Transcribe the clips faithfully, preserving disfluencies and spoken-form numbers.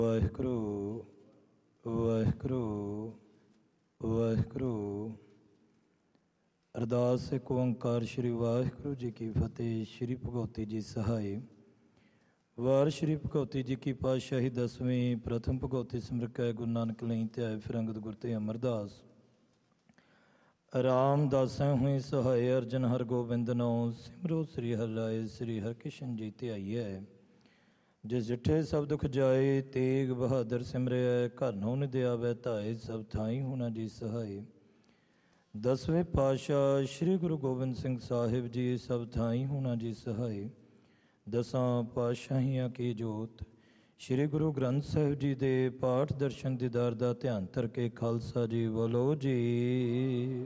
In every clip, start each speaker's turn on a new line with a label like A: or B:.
A: ਵਾਹਿਗੁਰੂ ਵਾਹਿਗੁਰੂ ਵਾਹਿਗੁਰੂ। ਅਰਦਾਸ ਏਕ ਓੰਕਾਰ ਸ਼੍ਰੀ ਵਾਹਿਗੁਰੂ ਜੀ ਕੀ ਫਤਿਹ। ਸ਼੍ਰੀ ਭਗਉਤੀ ਜੀ ਸਹਾਏ। ਵਾਰ ਸ਼੍ਰੀ ਭਗਉਤੀ ਜੀ ਕੀ ਪਾਤਸ਼ਾਹੀ ਦਸਵੀਂ। ਪ੍ਰਥਮ ਭਗਉਤੀ ਸਿਮਰਕੈ ਗੁਰੂ ਨਾਨਕ ਲਈ ਧਿਆਏ ਫਿਰ ਅੰਗਦ ਗੁਰ ਤੇ ਅਮਰਦਾਸ। ਰਾਮਦਾਸੈ ਹੋਈ ਸਹਾਏ ਅਰਜਨ ਹਰ ਗੋਬਿੰਦ ਨੋ। ਸਿਮਰੋ ਸ੍ਰੀ ਹਰਿ ਰਾਏ ਸ੍ਰੀ ਹਰਿਕ੍ਰਿਸ਼ਨ ਜੀ ਧਿਆਈਐ। ਜਿਸ ਜਿੱਠੇ ਸਭ ਦੁਖ ਜਾਏ ਤੇਗ ਬਹਾਦਰ ਸਿਮਰਿਐ। ਘਰ ਨੋ ਨਿਦ ਆਵੈ ਧਾਏ ਸਭ ਥਾਈ ਹੋਣਾ ਜੀ ਸਹਾਏ। ਦਸਵੇਂ ਪਾਤਸ਼ਾਹ ਸ਼੍ਰੀ ਗੁਰੂ ਗੋਬਿੰਦ ਸਿੰਘ ਸਾਹਿਬ ਜੀ ਸਭ ਥਾਈ ਹੋਣਾ ਜੀ ਸਹਾਏ। ਦਸਾਂ ਪਾਤਸ਼ਾਹੀਆਂ ਕੀ ਜੋਤ ਸ਼੍ਰੀ ਗੁਰੂ ਗ੍ਰੰਥ ਸਾਹਿਬ ਜੀ ਦੇ ਪਾਠ ਦਰਸ਼ਨ ਦੀਦਾਰ ਦਾ ਧਿਆਨ ਧਰ ਕੇ ਖਾਲਸਾ ਜੀ ਬੋਲੋ ਜੀ।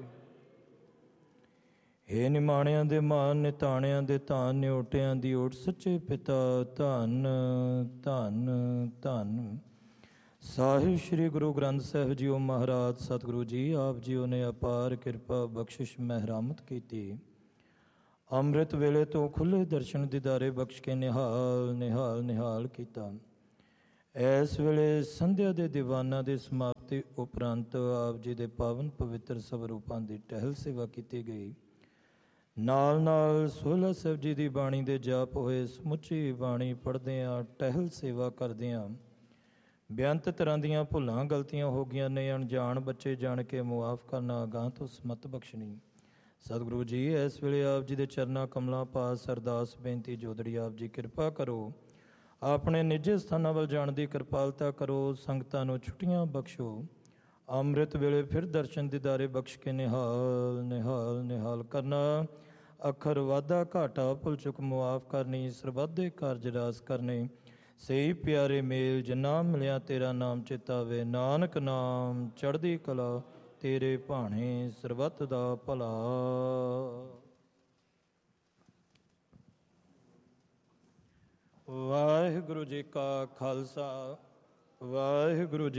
A: ਹੇ ਨਿਮਾਣਿਆਂ ਦੇ ਮਾਨ ਨਿਤਾਣਿਆਂ ਦੇ ਧਾਨ ਨਿਓਟਿਆਂ ਦੀ ਓਟ ਸੱਚੇ ਪਿਤਾ ਧੰਨ ਧੰਨ ਧੰਨ ਸਾਹਿਬ ਸ਼੍ਰੀ ਗੁਰੂ ਗ੍ਰੰਥ ਸਾਹਿਬ ਜੀਓ ਮਹਾਰਾਜ ਸਤਿਗੁਰੂ ਜੀ ਆਪ ਜੀਓ ਨੇ ਅਪਾਰ ਕਿਰਪਾ ਬਖਸ਼ਿਸ਼ ਮਹਿਰਾਮਤ ਕੀਤੀ। ਅੰਮ੍ਰਿਤ ਵੇਲੇ ਤੋਂ ਖੁੱਲ੍ਹੇ ਦਰਸ਼ਨ ਦੀਦਾਰੇ ਬਖਸ਼ ਕੇ ਨਿਹਾਲ ਨਿਹਾਲ ਨਿਹਾਲ ਕੀਤਾ। ਇਸ ਵੇਲੇ ਸੰਧਿਆ ਦੇ ਦੀਵਾਨਾਂ ਦੀ ਸਮਾਪਤੀ ਉਪਰੰਤ ਆਪ ਜੀ ਦੇ ਪਾਵਨ ਪਵਿੱਤਰ ਸਵਰੂਪਾਂ ਦੀ ਟਹਿਲ ਸੇਵਾ ਕੀਤੀ ਗਈ। ਨਾਲ ਨਾਲ ਸੋਹਿਲਾ ਸਾਹਿਬ ਜੀ ਦੀ ਬਾਣੀ ਦੇ ਜਾਪ ਹੋਏ। ਸਮੁੱਚੀ ਬਾਣੀ ਪੜ੍ਹਦਿਆਂ ਟਹਿਲ ਸੇਵਾ ਕਰਦਿਆਂ ਬੇਅੰਤ ਤਰ੍ਹਾਂ ਦੀਆਂ ਭੁੱਲਾਂ ਗਲਤੀਆਂ ਹੋ ਗਈਆਂ ਨੇ। ਅਣਜਾਣ ਬੱਚੇ ਜਾਣ ਕੇ ਮੁਆਫ ਕਰਨਾ ਅਗਾਂਹ ਤੋਂ ਸਮਤ ਬਖਸ਼ਣੀ। ਸਤਿਗੁਰੂ ਜੀ ਇਸ ਵੇਲੇ ਆਪ ਜੀ ਦੇ ਚਰਨਾਂ ਕਮਲਾਂ ਪਾਸ ਅਰਦਾਸ ਬੇਨਤੀ ਜੋਦੜੀ ਆਪ ਜੀ ਕਿਰਪਾ ਕਰੋ। ਆਪਣੇ ਨਿੱਜੀ ਸਥਾਨਾਂ ਵੱਲ ਜਾਣ ਦੀ ਕਿਰਪਾਲਤਾ ਕਰੋ। ਸੰਗਤਾਂ ਨੂੰ ਛੁੱਟੀਆਂ ਬਖਸ਼ੋ। ਅੰਮ੍ਰਿਤ ਵੇਲੇ ਫਿਰ ਦਰਸ਼ਨ ਦੀਦਾਰੇ ਬਖਸ਼ ਕੇ ਨਿਹਾਲ ਨਿਹਾਲ ਨਿਹਾਲ ਕਰਨਾ। ਅੱਖਰ ਵਾਧਾ ਘਾਟਾ ਭੁੱਲ ਚੁੱਕ ਮੁਆਫ ਕਰਨੀ। ਸਰਬੱਤ ਦੇ ਕਾਰਜ ਰਾਸ ਕਰਨੇ। ਸਹੀ ਪਿਆਰੇ ਮੇਲ ਜਿੰਨਾ ਮਿਲਿਆ ਤੇਰਾ ਨਾਮ ਚੇਤਾਵੇ। ਨਾਨਕ ਨਾਮ ਚੜ੍ਹਦੀ ਕਲਾ ਤੇਰੇ ਭਾਣੇ ਸਰਬੱਤ ਦਾ ਭਲਾ। ਵਾਹਿਗੁਰੂ ਜੀ ਕਾ ਖਾਲਸਾ ਵਾਹਿਗੁਰੂ ਜੀ